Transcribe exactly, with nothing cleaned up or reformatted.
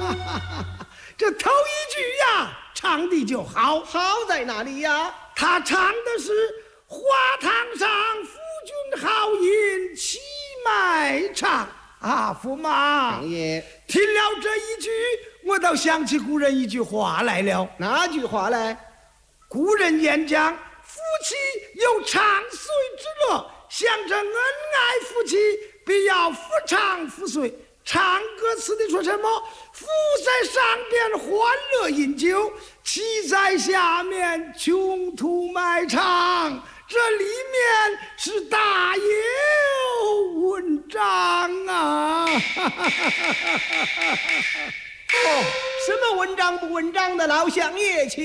这头一句呀，唱的就好。 好在哪里呀？ 他唱的是花堂上夫君好饮齐卖唱啊，驸马爷， 听了这一句，我倒想起古人一句话来了。 哪句话来？ 古人言讲，夫妻有长岁之乐，想着恩爱夫妻，必要夫唱妇随。唱歌词的说什么？夫在上边欢乐饮酒，妻在下面穷途卖唱。这里面是大有文章啊！ 哦，什么文章不文章的，老乡爷请。